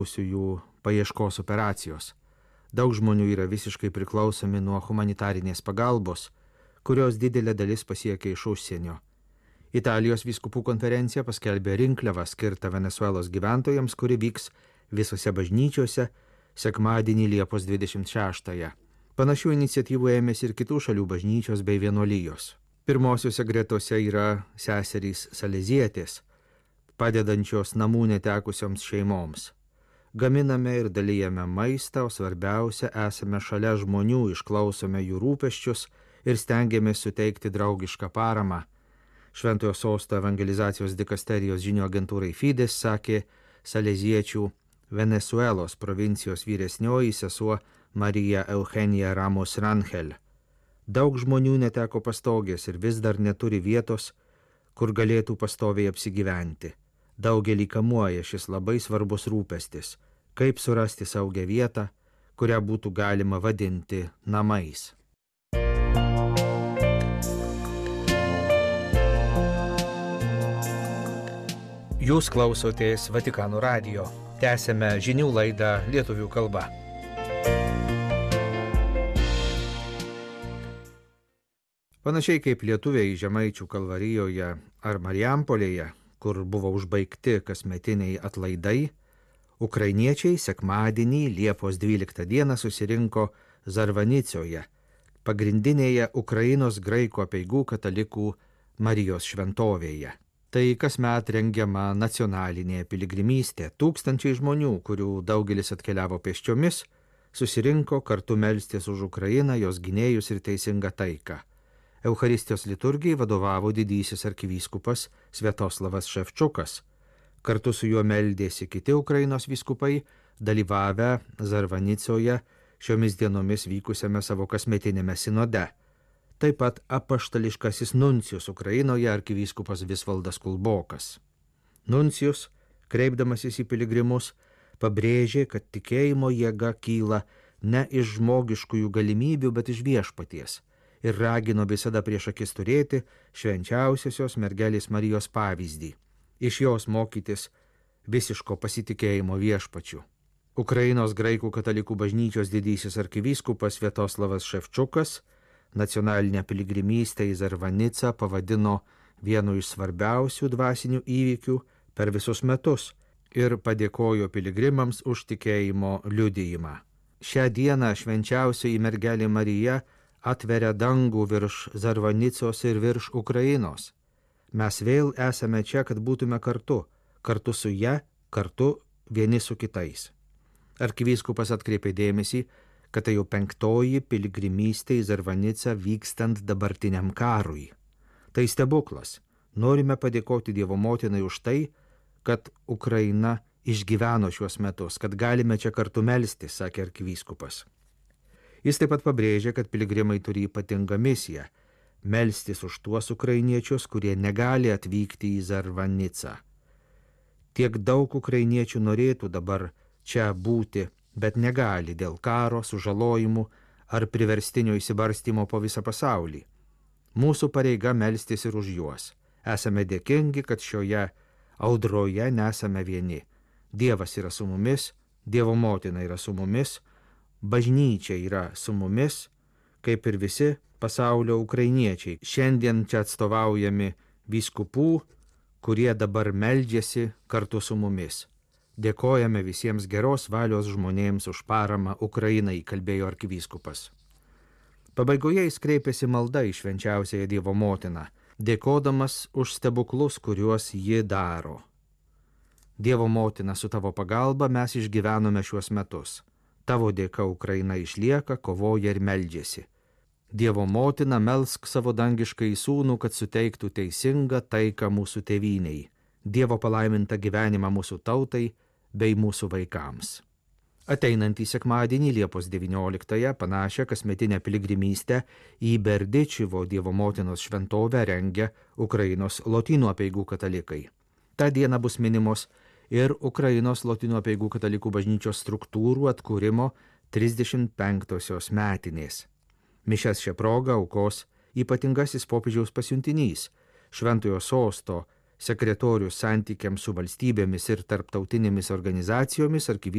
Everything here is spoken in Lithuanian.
jų paieškos operacijos. Daug žmonių yra visiškai priklausomi nuo humanitarinės pagalbos, kurios didelė dalis pasiekia iš užsienio. Italijos vyskupų konferencija paskelbė rinkliavą skirtą Venesuelos gyventojams, kuri vyks visose bažnyčiose sekmadienį Liepos 26-ąją. Panašių iniciatyvų ėmėsi ir kitų šalių bažnyčios bei vienuolijos. Pirmosiuose gretose yra seserys Salezietės, padedančios namų netekusioms šeimoms. Gaminame ir dalijame maistą, o svarbiausia, esame šalia žmonių, išklausome jų rūpesčius ir stengiamės suteikti draugišką paramą. Šventojo Sosto evangelizacijos dikasterijos žinių agentūrai Fides sakė saleziečių Venesuelos provincijos vyresnioji sesuo Marija Eugenija Ramos Rangel. Daug žmonių neteko pastogės ir vis dar neturi vietos, kur galėtų pastoviai apsigyventi. Daugelį kamuoja šis labai svarbus rūpestis, kaip surasti saugią vietą, kurią būtų galima vadinti namais. Jūs klausotės Vatikano radijo. Tęsėme žinių laidą lietuvių kalba. Panašiai kaip lietuviai Žemaičių Kalvarijoje ar Marijampolėje, kur buvo užbaigti kasmetiniai atlaidai, ukrainiečiai sekmadienį Liepos 12 dieną susirinko Zarvanicoje, pagrindinėje Ukrainos graikų apeigų katalikų Marijos šventovėje. Tai kasmet rengiama nacionalinė piligrimystė. Tūkstančiai žmonių, kurių daugelis atkeliavo pėsčiomis, susirinko kartu melstis už Ukrainą, jos gynėjus ir teisingą taiką. Eucharistijos liturgijai vadovavo didysis arkivyskupas Sviatoslavas Ševčukas. Kartu su juo meldėsi kiti Ukrainos vyskupai, dalyvavę Zarvanicoje šiomis dienomis vykusiame savo kasmetinėme sinode. Taip pat apaštališkasis nuncijus Ukrainoje arkivyskupas Visvaldas Kulbokas. Nuncijus, kreipdamasis į piligrimus, pabrėžė, kad tikėjimo jėga kyla ne iš žmogiškųjų galimybių, bet iš viešpaties, ir ragino visada prieš akis turėti švenčiausiosios mergelės Marijos pavyzdį, iš jos mokytis visiško pasitikėjimo viešpačiu. Ukrainos graikų katalikų bažnyčios didysis arkivyskupas Sviatoslavas Ševčukas nacionalinę piligrimystę į Zarvanicą pavadino vienu iš svarbiausių dvasinių įvykių per visus metus ir padėkojo piligrimams už tikėjimo liudijimą. Šią dieną švenčiausioji mergelė Marija atveria dangų virš Zarvanicos ir virš Ukrainos. Mes vėl esame čia, kad būtume kartu su ja, kartu vieni su kitais. Arkivyskupas atkreipė dėmesį, kad tai jau 5. piligrimystė į Zarvanicą vykstant dabartiniam karui. Tai stebuklas. Norime padėkoti Dievo motinai už tai, kad Ukraina išgyveno šiuos metus, kad galime čia kartu melstis, sakė arkivyskupas. Jis taip pat pabrėžė, kad piligrimai turi ypatingą misiją – melstis už tuos ukrainiečius, kurie negali atvykti į Zarvanicą. Tiek daug ukrainiečių norėtų dabar čia būti, bet negali dėl karo, sužalojimų ar priverstinio įsibarstymo po visą pasaulį. Mūsų pareiga melstis ir už juos. Esame dėkingi, kad šioje audroje nesame vieni. Dievas yra su mumis, Dievo motina yra su mumis, bažnyčia yra su mumis, kaip ir visi pasaulio ukrainiečiai. Šiandien čia atstovaujami vyskupų, kurie dabar meldžiasi kartu su mumis. Dėkojame visiems geros valios žmonėms už paramą Ukrainai, kalbėjo arkivyskupas. Pabaigoje jis kreipėsi malda į švenčiausiąją Dievo motiną, dėkodamas už stebuklus, kuriuos ji daro. Dievo motina, su tavo pagalba mes išgyvenome šiuos metus. Tavo dėka Ukraina išlieka, kovoja ir meldžiasi. Dievo motina, melsk savo dangiškąjį sūnų, kad suteiktų teisingą taiką mūsų tėvynei, Dievo palaimintą gyvenimą mūsų tautai bei mūsų vaikams. Ateinantį sekmadienį Liepos 19-ąją panašią kasmetinę piligrimystę į Berdičivo Dievo motinos šventovę rengia Ukrainos lotynų apeigų katalikai. Ta diena bus minimos ir Ukrainos lotynų apeigų katalikų bažnyčios struktūrų atkūrimo 35-osios metinės. Mišias šią progą aukos ypatingasis popiežiaus pasiuntinys, Šventojo Sosto sekretorius santykiams su valstybėmis ir tarptautinėmis organizacijomis arkivyskupas